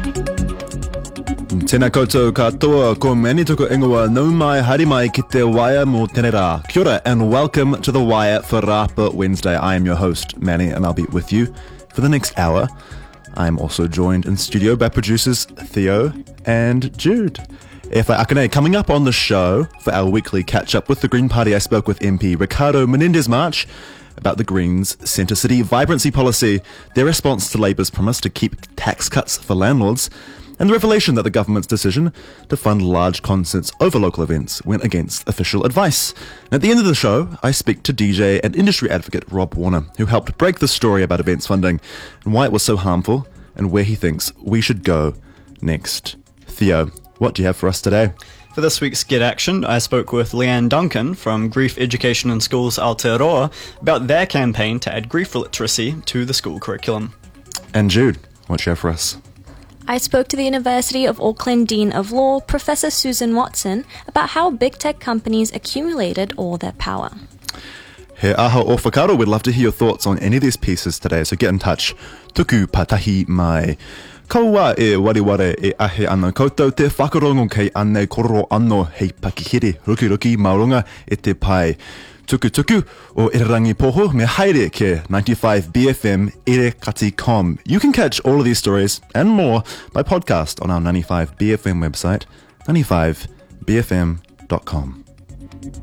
Tēnā koutou katoa, ko meni tuku ingoa nau mai haere mai ki te Waia mō tēnei rā. Kia ora and welcome to the Waia for Rapa Wednesday. I am your host, Manny, and I'll be with you for the next hour. I am also joined in studio by producers Theo and Jude. E whai akane, coming up on the show for our weekly catch-up with the Green Party, I spoke with MP Ricardo Menendez-March about the Greens' Centre City vibrancy policy, their response to Labour's promise to keep tax cuts for landlords, and the revelation that the government's decision to fund large concerts over local events went against official advice. And at the end of the show, I speak to DJ and industry advocate Rob Warner, who helped break the story about events funding and why it was so harmful and where he thinks we should go next. Theo, what do you have for us today? For this week's Get Action, I spoke with Leanne Duncan from Grief Education in Schools Aotearoa about their campaign to add grief literacy to the school curriculum. And Jude, what do you have for us? I spoke to the University of Auckland Dean of Law, Professor Susan Watson, about how big tech companies accumulated all their power. He aha o whakaaro, we'd love to hear your thoughts on any of these pieces today, so get in touch. Tuku patahi mai. Kaua e wariware e ahe ana koutou te whakarongo kei anei kororo anō hei pakihere ruki maurunga e te pai. Tuku o Irirangi Poho me haere ke 95 BFM ere kati com. You can catch all of these stories and more by podcast on our 95 BFM website, 95bfm.com.